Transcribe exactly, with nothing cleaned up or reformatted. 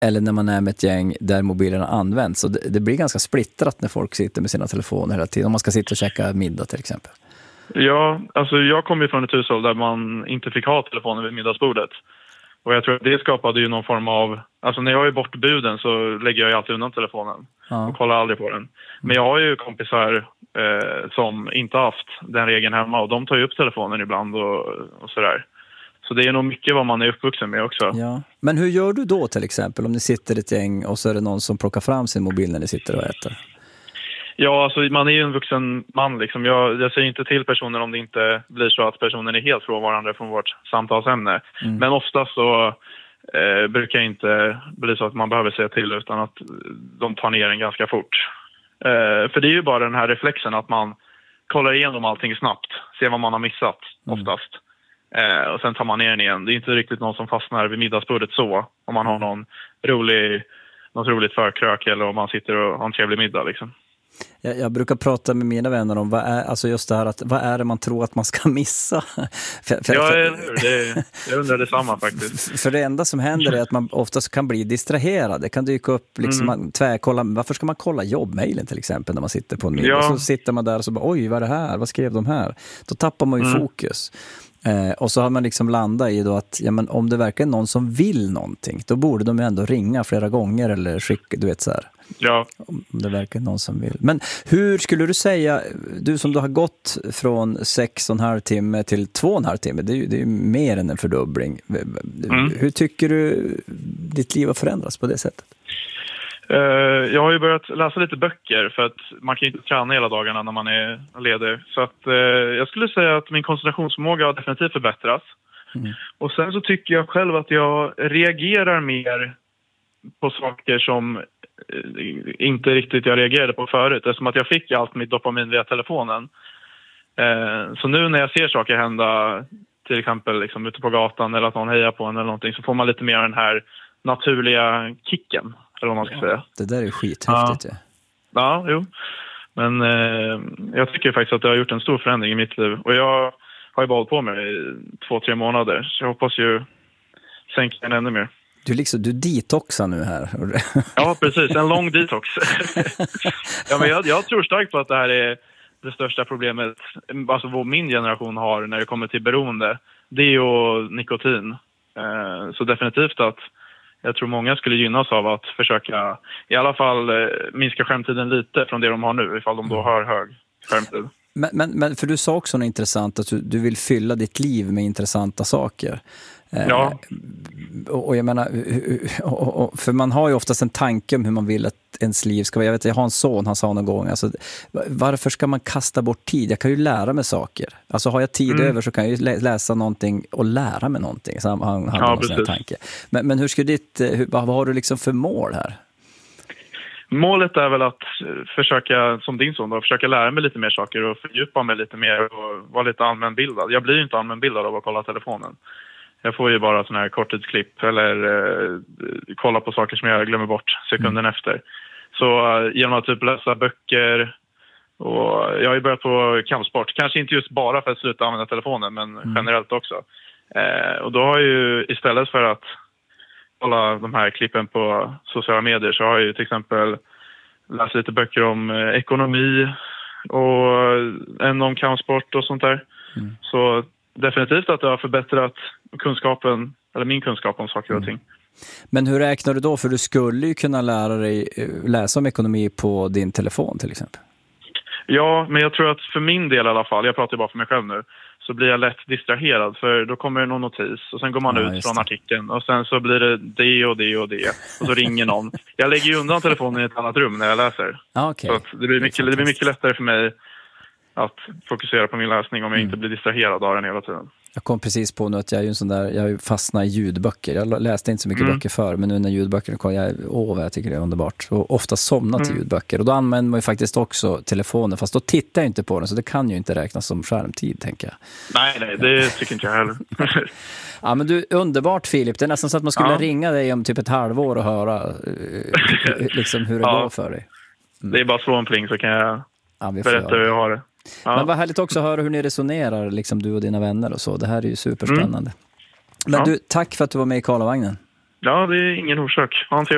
eller när man är med ett gäng där mobilerna används. Så det, det blir ganska splittrat när folk sitter med sina telefoner hela tiden. Om man ska sitta och käka middag till exempel. Ja, alltså jag kommer ju från ett hushåll där man inte fick ha telefonen vid middagsbordet. Och jag tror att det skapade ju någon form av... Alltså när jag är bortbuden så lägger jag ju alltid undan telefonen. Ja. Och kollar aldrig på den. Men jag har ju kompisar eh, som inte haft den regeln hemma. Och de tar ju upp telefonen ibland och, och sådär. Så det är nog mycket vad man är uppvuxen med också. Ja. Men hur gör du då till exempel om ni sitter ett gäng och så är det någon som plockar fram sin mobil när ni sitter och äter? Ja, alltså man är ju en vuxen man liksom. Jag, jag säger inte till personen om det inte blir så att personen är helt frånvarande från vårt samtalsämne. Mm. Men ofta så eh, brukar det inte bli så att man behöver säga till utan att de tar ner den ganska fort. Eh, för det är ju bara den här reflexen att man kollar igenom allting snabbt. Ser vad man har missat oftast. Mm. Eh, och sen tar man ner den igen. Det är inte riktigt någon som fastnar vid middagsbordet så. Om man har någon rolig, något roligt förkrök eller om man sitter och har en trevlig middag liksom. Jag, jag brukar prata med mina vänner om vad är, alltså just det här att vad är det man tror att man ska missa? för, för, ja, för, det, jag undrar detsamma faktiskt. För, för det enda som händer är att man oftast kan bli distraherad. Det kan dyka upp, liksom, mm. man tvärkolla, varför ska man kolla jobbmailen till exempel när man sitter på en middag? Ja. Så sitter man där och så bara, oj vad är det här? Vad skrev de här? Då tappar man ju mm. fokus. Eh, och så har man liksom landat i då att ja, men om det verkligen är någon som vill någonting, då borde de ju ändå ringa flera gånger eller skicka, du vet så här. Ja. Om det verkligen är någon som vill. Men hur skulle du säga, du som du har gått från sex och en halv timme till två och en halv timme, det är ju, det är ju mer än en fördubbling. Mm. Hur tycker du ditt liv har förändrats på det sättet? Uh, jag har ju börjat läsa lite böcker för att man kan ju inte träna hela dagarna när man är ledig. Så att uh, jag skulle säga att min koncentrationsförmåga har definitivt förbättrats. Mm. Och sen så tycker jag själv att jag reagerar mer på saker som uh, inte riktigt jag reagerade på förut. Eftersom att jag fick allt mitt dopamin via telefonen. Uh, så nu när jag ser saker hända, till exempel liksom ute på gatan eller att någon hejar på en eller någonting, så får man lite mer den här naturliga kicken. Eller vad man ska ja, säga. Det där är skithäftigt. Ja, ja jo. Men eh, jag tycker faktiskt att det har gjort en stor förändring i mitt liv. Och jag har ju bara hållit på med det i två, tre månader. Så jag hoppas ju sänka den ännu mer. Du, liksom, du detoxar nu här. Ja, precis. En lång detox. ja, men jag, jag tror starkt på att det här är det största problemet. Alltså vad min generation har när det kommer till beroende. Det är ju nikotin. Eh, så definitivt att jag tror många skulle gynnas av att försöka i alla fall eh, minska skärmtiden lite från det de har nu, ifall de då har hög skärmtid. Men, men, men för du sa också något intressant, att du, du vill fylla ditt liv med intressanta saker. Ja. Eh, och, och jag menar, och, och, för man har ju oftast en tanke om hur man vill att ens liv ska vara. Jag vet, jag har en son, han sa någon gång, alltså, varför ska man kasta bort tid? Jag kan ju lära mig saker. Alltså har jag tid mm. över så kan jag ju läsa någonting och lära mig någonting. Så han, han hade ja, någon sån här tanke. Men, men hur ska ditt, hur, vad har du liksom för mål här? Målet är väl att försöka, som din son då, försöka lära mig lite mer saker och fördjupa mig lite mer och vara lite allmänbildad. Jag blir ju inte allmänbildad av att kolla telefonen. Jag får ju bara såna här korttidsklipp eller eh, kolla på saker som jag glömmer bort sekunden mm. efter. Så eh, genom att typ läsa böcker och jag har ju börjat på kampsport. Kanske inte just bara för att sluta använda telefonen men mm. generellt också. Eh, och då har jag ju istället för att kolla de här klippen på sociala medier så har jag ju till exempel läst lite böcker om eh, ekonomi och en om kampsport och sånt där. Mm. Så definitivt att det har förbättrat kunskapen, eller min kunskap om saker och ting. Mm. Men hur räknar du då? För du skulle ju kunna lära dig läsa om ekonomi på din telefon till exempel. Ja, men jag tror att för min del i alla fall, jag pratar ju bara för mig själv nu, så blir jag lätt distraherad för då kommer det någon notis och sen går man ja, ut från det. Artikeln och sen så blir det det och det och det och så ringer någon. Jag lägger ju undan telefonen i ett annat rum när jag läser. Okay. Så att det, blir mycket, det blir mycket lättare för mig att fokusera på min läsning om jag mm. inte blir distraherad av den hela tiden. Jag kom precis på nu att jag är ju en sån där, jag fastnar i ljudböcker. Jag läste inte så mycket mm. böcker förr, men nu när ljudböcker kom jag, åh vad jag tycker det är underbart. Och ofta somnat mm. i ljudböcker. Och då använder man ju faktiskt också telefonen, fast då tittar jag inte på den, så det kan ju inte räknas som skärmtid, tänker jag. Nej, nej, det tycker inte jag heller. Ja, men du, underbart Filip. Det är nästan så att man skulle ja. ringa dig om typ ett halvår och höra liksom hur det ja. går för dig. Mm. Det är bara slå en pling så kan jag ja, berätta hur jag har det. Ja. Men vad härligt också att höra hur ni resonerar, liksom du och dina vänner och så. Det här är ju superspännande. Mm. Men ja. du, tack för att du var med i Karlavagnen. Ja, det är ingen orsak. Ha en trevlig